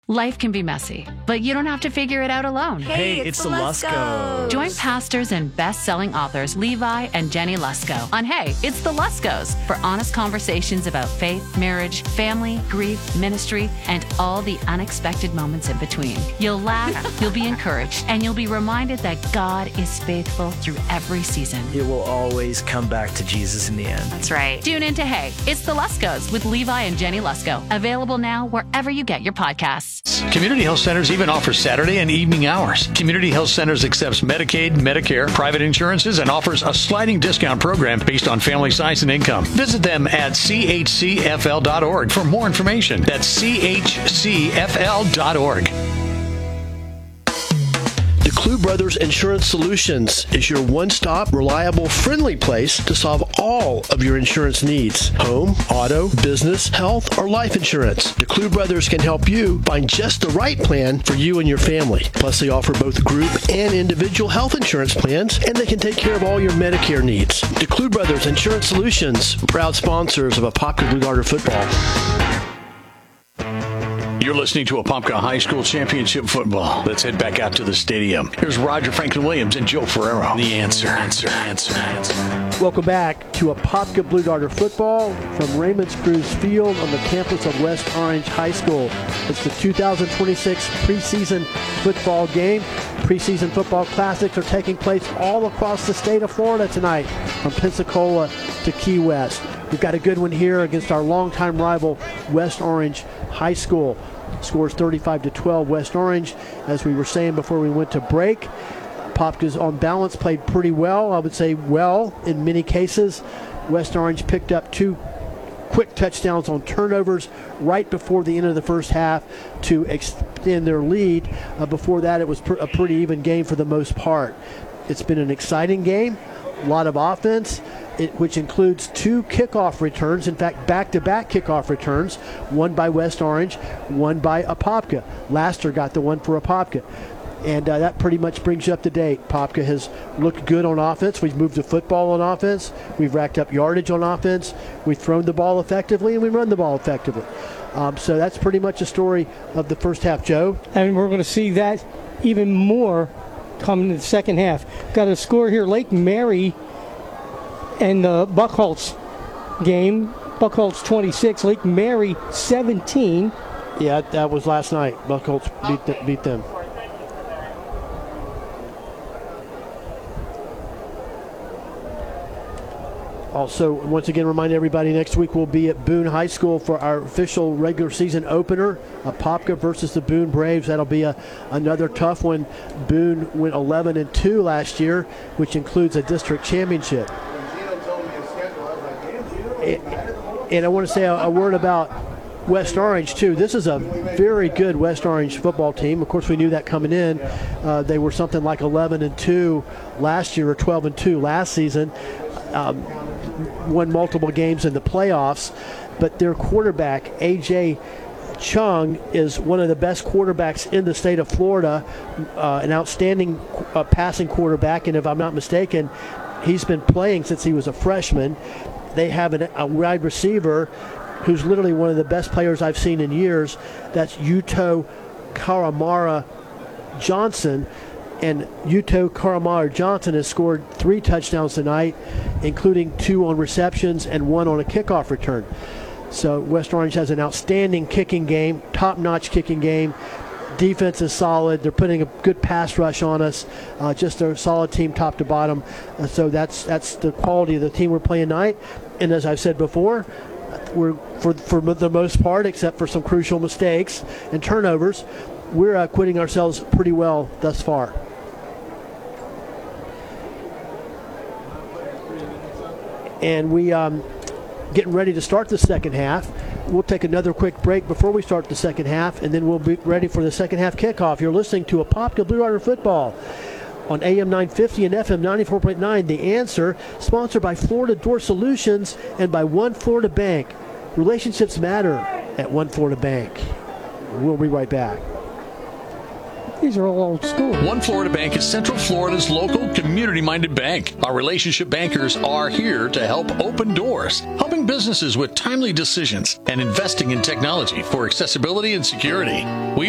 Life can be messy, but you don't have to figure it out alone. Hey, it's the Luskos. Join pastors and best-selling authors Levi and Jenny Lusko on Hey, It's the Luskos for honest conversations about faith, marriage, family, grief, ministry, and all the unexpected moments in between. You'll laugh, you'll be encouraged, and you'll be reminded that God is faithful through every season. It will always come back to Jesus in the end. That's right. Tune in to Hey, It's the Luskos with Levi and Jenny Lusko. Available now wherever you get your podcasts. Community Health Centers even offer Saturday and evening hours. Community Health Centers accepts Medicaid, Medicare, private insurances, and offers a sliding discount program based on family size and income. Visit them at chcfl.org for more information. That's chcfl.org. DeClue Brothers Insurance Solutions is your one-stop, reliable, friendly place to solve all of your insurance needs. Home, auto, business, health, or life insurance. DeClue Brothers can help you find just the right plan for you and your family. Plus, they offer both group and individual health insurance plans, and they can take care of all your Medicare needs. DeClue Brothers Insurance Solutions, proud sponsors of Apopka Blue Darter football. You're listening to Apopka High School Championship football. Let's head back out to the stadium. Here's Roger Franklin Williams and Joe Ferrero. The answer. Welcome back to Apopka Blue Darter football from Raymond's Cruz Field on the campus of West Orange High School. It's the 2026 preseason football game. Preseason football classics are taking place all across the state of Florida tonight, from Pensacola to Key West. We've got a good one here against our longtime rival, West Orange High School. Scores 35-12 West Orange. As we were saying before we went to break, Apopka's on balance played pretty well. I would say well in many cases. West Orange picked up 2 quick touchdowns on turnovers right before the end of the first half to extend their lead. Before that, it was a pretty even game for the most part. It's been an exciting game, a lot of offense, which includes 2 kickoff returns, in fact, back-to-back kickoff returns, one by West Orange, one by Apopka. Laster got the one for Apopka. And that pretty much brings you up to date. Apopka has looked good on offense. We've moved the football on offense. We've racked up yardage on offense. We've thrown the ball effectively, and we run the ball effectively. So that's pretty much a story of the first half, Joe. And we're going to see that even more coming in the second half. Got a score here, Lake Mary and the Buckholz game. Buckholz 26, Lake Mary 17. Yeah, that was last night. Buckholz beat them. Also, once again, remind everybody next week we'll be at Boone High School for our official regular season opener, Apopka versus the Boone Braves. That'll be another tough one. Boone went 11-2 last year, which includes a district championship. And I want to say a word about West Orange, too. This is a very good West Orange football team. Of course, we knew that coming in. They were something like 11-2 last year or 12-2 last season. Won multiple games in the playoffs. But their quarterback, A.J. Chung, is one of the best quarterbacks in the state of Florida, an outstanding passing quarterback. And if I'm not mistaken, he's been playing since he was a freshman. They have a wide receiver who's literally one of the best players I've seen in years. That's Yuto Karamara Johnson. And Yuto Karamara Johnson has scored 3 touchdowns tonight, including 2 on receptions and 1 on a kickoff return. So West Orange has an outstanding kicking game, top-notch kicking game. Defense is solid. They're putting a good pass rush on us. Just a solid team top to bottom. So that's the quality of the team we're playing tonight. And as I've said before, we're for the most part, except for some crucial mistakes and turnovers, we're acquitting ourselves pretty well thus far. And we getting ready to start the second half. We'll take another quick break before we start the second half, and then we'll be ready for the second half kickoff. You're listening to Apopka Blue Darter football on AM 950 and FM 94.9. The Answer, sponsored by Florida Door Solutions and by One Florida Bank. Relationships matter at One Florida Bank. We'll be right back. These are all old school. One Florida Bank is Central Florida's local community-minded bank. Our relationship bankers are here to help open doors, helping businesses with timely decisions and investing in technology for accessibility and security. We